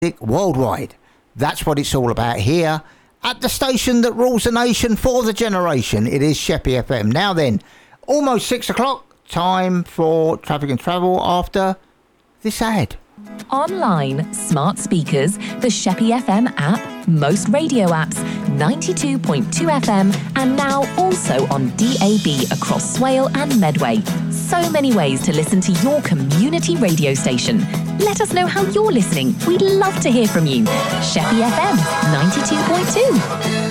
worldwide. That's what it's all about here at the station that rules the nation for the generation. It is Sheppey FM. Now then, almost 6 o'clock. Time for Traffic and Travel after this ad. Online, smart speakers, the Sheppey FM app, most radio apps, 92.2 FM, and now also on DAB across Swale and Medway. So many ways to listen to your community radio station. Let us know how you're listening. We'd love to hear from you. Sheppey FM 92.2.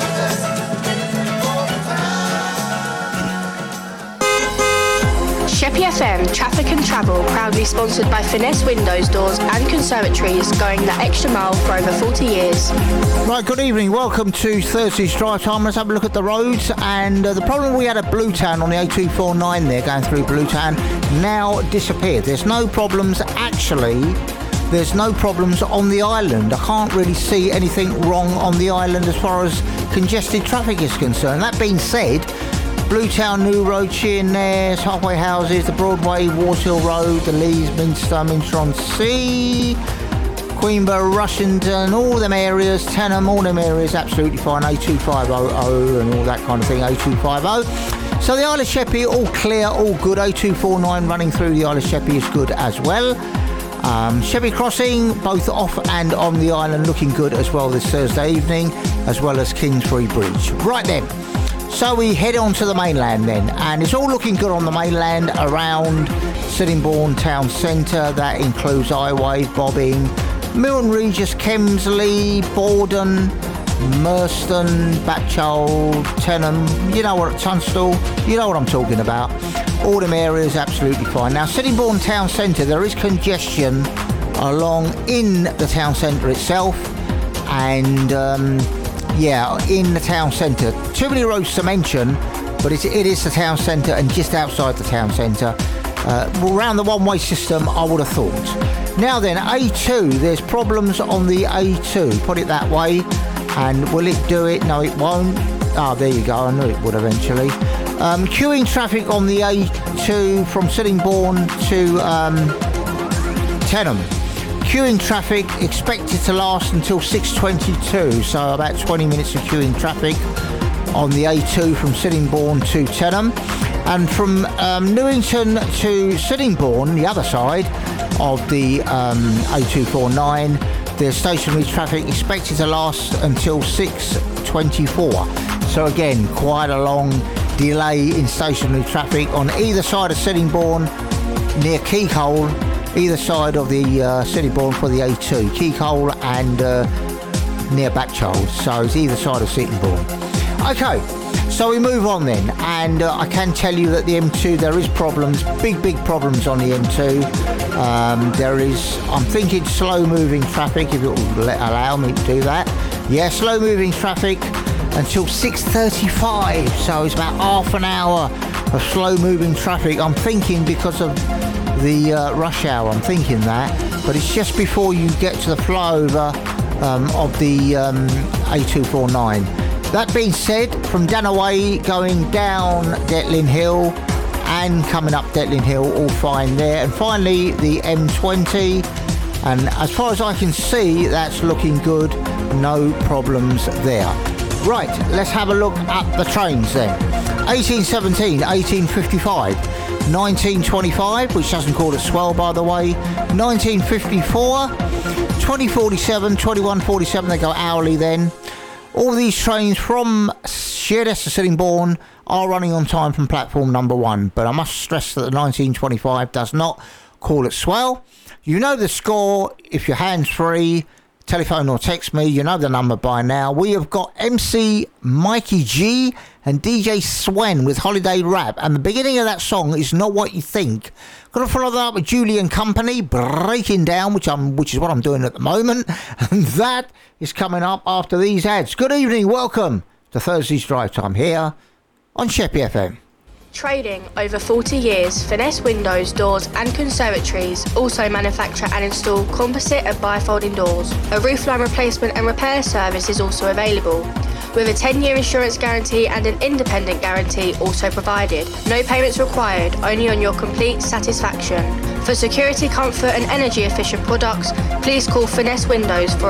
Sheppey FM Traffic and Travel, proudly sponsored by Finesse Windows, Doors and Conservatories, going the extra mile for over 40 years. Right, good evening. Welcome to Thursday's Drive Time. Let's have a look at the roads. And the problem we had at Bluetown on the A249 there, going through Bluetown, now disappeared. There's no problems, actually. There's no problems on the island. I can't really see anything wrong on the island as far as congested traffic is concerned. That being said, Bluetown, New Road, Sheerness, Halfway Houses, the Broadway, Warshill Road, the Lees, Minster, Minster-on-Sea, Queenborough, Rushington, all them areas, Tenham, all them areas, absolutely fine. A2500 and all that kind of thing, A250. So the Isle of Sheppey, all clear, all good. A249 running through the Isle of Sheppey is good as well. Sheppey Crossing, both off and on the island, looking good as well this Thursday evening, as well as Kingsbury Bridge. Right then. So we head on to the mainland then, and it's all looking good on the mainland around Sittingbourne Town Centre. That includes Highway, Bobbing, Milton Regis, Kemsley, Borden, Merston, Bachold, Tenham, Tunstall, you know what I'm talking about. All them areas absolutely fine. Now, Sittingbourne Town Centre, there is congestion along in the town centre itself, and in the town centre. Too many roads to mention, but it is the town centre and just outside the town centre. Around the one-way system, I would have thought. Now then, A2, there's problems on the A2, put it that way. And will it do it? No, it won't. There you go, I knew it would eventually. Queuing traffic on the A2 from Sittingbourne to Tenham. Queuing traffic expected to last until 6:22, so about 20 minutes of queuing traffic on the A2 from Sittingbourne to Tenham. And from Newington to Sittingbourne, the other side of the A249, there's stationary traffic expected to last until 6:24. So again, quite a long delay in stationary traffic on either side of Sittingbourne, near Keakhole, either side of the Sittingbourne for the A2, Keakhole and near Bachold. So it's either side of Sittingbourne. Okay, so we move on then, and I can tell you that the M2, there is problems, big problems on the M2. There is, I'm thinking, slow moving traffic, if it will allow me to do that. Yeah, slow moving traffic until 6:35, so it's about half an hour of slow moving traffic. I'm thinking because of the rush hour, I'm thinking that, but it's just before you get to the flyover of the A249. That being said, from Danaway going down Detlin Hill and coming up Detlin Hill, all fine there. And finally, the M20, and as far as I can see, that's looking good, no problems there. Right, let's have a look at the trains then. 1817, 1855. 1925, which doesn't call it Swell, by the way. 1954, 2047, 2147, they go hourly then. All these trains from Sheerness to Sittingbourne are running on time from platform number 1, but I must stress that the 1925 does not call it Swell. You know the score if you're hands-free, telephone or text me, you know the number by now. We have got MC Mikey G and DJ Swen with Holiday Rap, and the beginning of that song is Not What You Think. Gonna follow that up with Julian Company, Breaking Down, which is what I'm doing at the moment, and that is coming up after these ads. Good evening, welcome to Thursday's Drive Time here on Sheppey FM. Trading over 40 years, Finesse Windows, Doors and Conservatories also manufacture and install composite and bifolding doors. A roofline replacement and repair service is also available, with a 10-year insurance guarantee and an independent guarantee also provided. No payments required, only on your complete satisfaction. For security, comfort and energy efficient products, please call Finesse Windows for